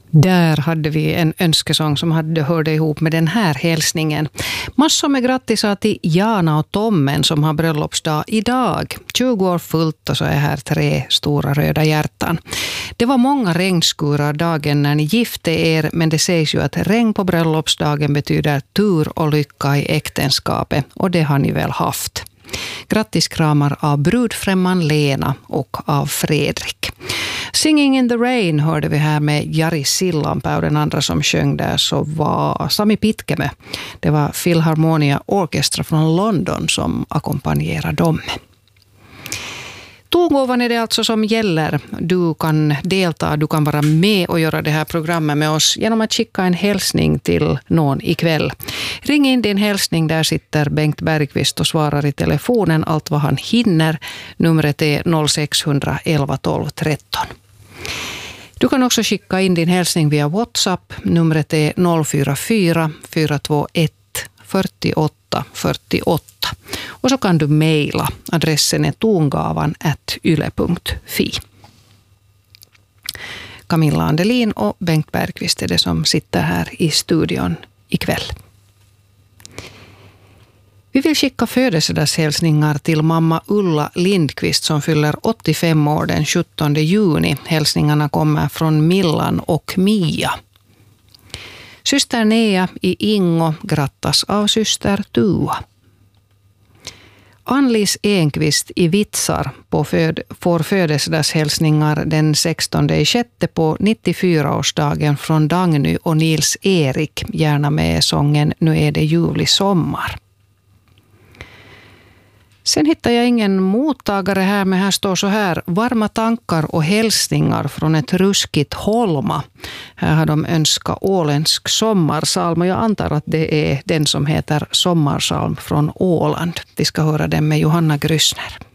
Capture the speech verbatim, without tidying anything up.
Där hade vi en önskesång som hade hört ihop med den här hälsningen. Massor med grattisar till Jana och Tommen som har bröllopsdag idag. tjugo år fullt och så är här tre stora röda hjärtan. Det var många regnskurar dagen när ni gifte er, men det sägs ju att regn på bröllopsdagen betyder tur och lycka i äktenskapet, och det har ni väl haft. Grattis kramar av brudfrämman Lena och av Fredrik. Singing in the Rain hörde vi här med Jari Sillanpää, och den andra som sjöng där så var Sami Pitkämö. Det var Philharmonia Orchestra från London som ackompanjerade dem. Tongåvan är det alltså som gäller. Du kan delta, du kan vara med och göra det här programmet med oss genom att skicka en hälsning till någon ikväll. Ring in din hälsning, där sitter Bengt Bergqvist och svarar i telefonen allt vad han hinner. Numret är noll sex ett ett ett tolv tretton. Du kan också skicka in din hälsning via WhatsApp. Numret är noll fyra fyra fyra två ett fyrtioåtta fyrtioåtta. Och så kan du mejla. Adressen är tongavan at yle punkt fi. Camilla Andelin och Bengt Bergqvist är det som sitter här i studion ikväll. Vi vill skicka födelsedagshälsningar till mamma Ulla Lindqvist som fyller åttiofem år den sjuttonde juni. Hälsningarna kommer från Millan och Mia. Syster Nea i Ingo grattas av syster Tua. Anlis Enqvist i Vitsar på föd, får födelsedagshälsningar den sextonde i sjätte på nittiofyra-årsdagen från Dagny och Nils Erik, gärna med sången Nu är det ljuvlig sommar. Sen hittar jag ingen mottagare här, men här står så här: varma tankar och hälsningar från ett ruskigt Holma. Här har de önskat åländsk sommarsalm, och jag antar att det är den som heter Sommarsalm från Åland. Vi ska höra den med Johanna Grüssner.